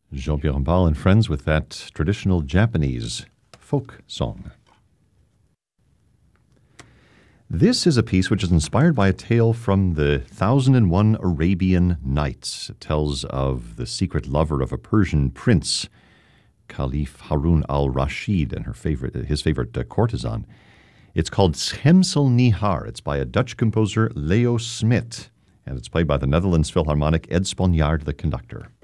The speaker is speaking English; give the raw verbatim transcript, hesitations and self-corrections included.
Jean-Pierre Rampal and friends with that traditional Japanese folk song. This is a piece which is inspired by a tale from the Thousand and One Arabian Nights. It tells of the secret lover of a Persian prince, Caliph Harun al-Rashid, and her favorite, his favorite uh, courtesan. It's called Schemsel Nihar. It's by a Dutch composer, Leo Smit, and it's played by the Netherlands Philharmonic, Ed Sponjaard, the conductor.